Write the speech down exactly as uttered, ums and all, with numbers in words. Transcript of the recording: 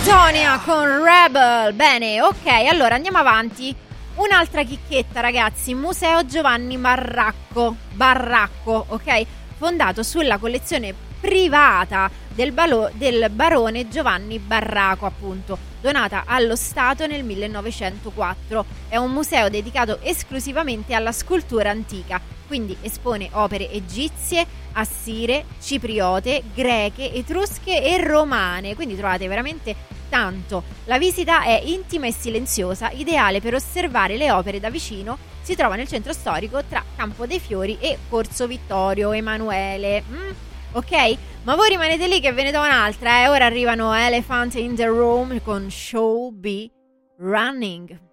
Antonia con Rebel. Bene, ok, allora andiamo avanti. Un'altra chicchetta, ragazzi. Museo Giovanni Barracco Barracco, ok? Fondato sulla collezione privata del, balo- del barone Giovanni Barracco, appunto, donata allo Stato nel millenovecentoquattro. È un museo dedicato esclusivamente alla scultura antica, quindi espone opere egizie, assire, cipriote, greche, etrusche e romane, quindi trovate veramente tanto. La visita è intima e silenziosa, ideale per osservare le opere da vicino. Si trova nel centro storico tra Campo dei Fiori e Corso Vittorio Emanuele. Mm, ok? Ma voi rimanete lì che ve ne do un'altra, eh? Ora arrivano Elephant in the Room con Show Be Running.